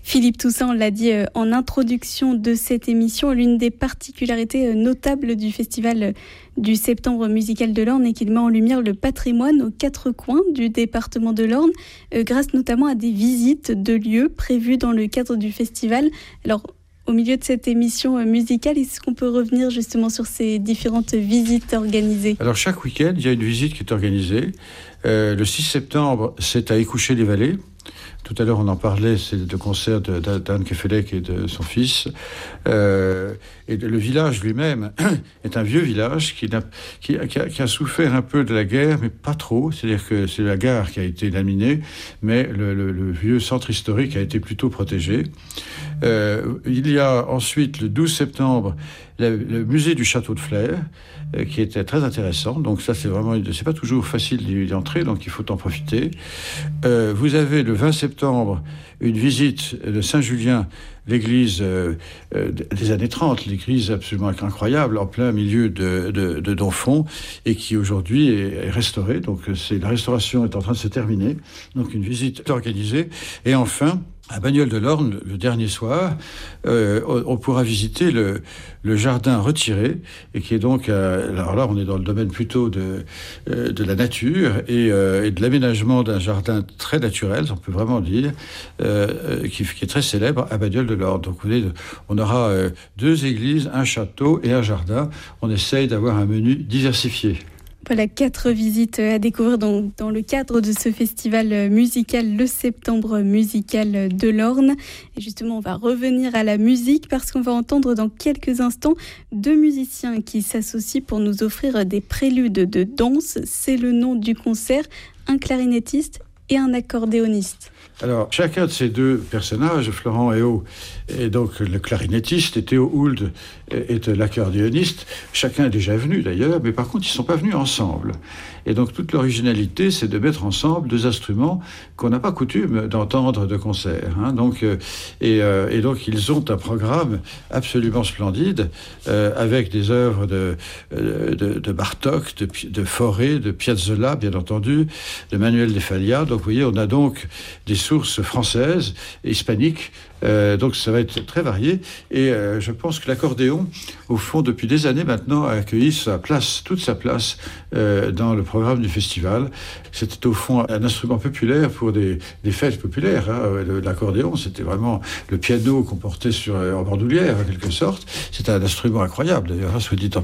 Philippe Toussaint, on l'a dit en introduction de cette émission, l'une des particularités notables du festival du Septembre musical de l'Orne est qu'il met en lumière le patrimoine aux quatre coins du département de l'Orne, grâce notamment à des visites de lieux prévues dans le cadre du festival. Alors, au milieu de cette émission musicale, est-ce qu'on peut revenir justement sur ces différentes visites organisées ? Alors, chaque week-end, il y a une visite qui est organisée. Le 6 septembre, c'est à Écouché-les-Vallées. Tout à l'heure, on en parlait, c'est le concert d'Anne Kefelec et de son fils. Et le village lui-même est un vieux village qui a souffert un peu de la guerre, mais pas trop. C'est-à-dire que c'est la gare qui a été laminée, mais le vieux centre historique a été plutôt protégé. Il y a ensuite, le 12 septembre, le musée du château de Flers, qui était très intéressant. Donc ça, c'est pas toujours facile d'y entrer, donc il faut en profiter. Vous avez le 20 septembre une visite de Saint-Julien, l'église des années 30, l'église absolument incroyable, en plein milieu de Domfront, et qui aujourd'hui est restaurée. Donc la restauration est en train de se terminer. Donc une visite organisée. Et enfin, à Bagnoles-de-l'Orne, le dernier soir, on pourra visiter le jardin retiré, et qui est donc, alors là, on est dans le domaine plutôt de la nature et de l'aménagement d'un jardin très naturel, on peut vraiment dire, qui est très célèbre à Bagnoles-de-l'Orne. Donc, on aura deux églises, un château et un jardin. On essaye d'avoir un menu diversifié. Voilà, 4 visites à découvrir dans le cadre de ce festival musical, le Septembre musical de l'Orne. Et justement, on va revenir à la musique parce qu'on va entendre dans quelques instants 2 musiciens qui s'associent pour nous offrir des préludes de danse. C'est le nom du concert, un clarinettiste et un accordéoniste. Alors, chacun de ces deux personnages, Florent Héault, est donc le clarinettiste, et Théo Hould est l'accordéoniste. Chacun est déjà venu d'ailleurs, mais par contre, ils ne sont pas venus ensemble. Et donc, toute l'originalité, c'est de mettre ensemble 2 instruments qu'on n'a pas coutume d'entendre de concert. Donc, donc, ils ont un programme absolument splendide, avec des œuvres de Bartók, de Fauré, de Piazzolla, bien entendu, de Manuel de Falla. Donc, vous voyez, on a donc des sources françaises et hispaniques. Donc ça va être très varié, et je pense que l'accordéon, au fond, depuis des années maintenant, a accueilli toute sa place dans le programme du festival. C'était au fond un instrument populaire pour des fêtes populaires. L'accordéon, c'était vraiment le piano qu'on portait en bandoulière, en quelque sorte. C'était un instrument incroyable, d'ailleurs, soit dit en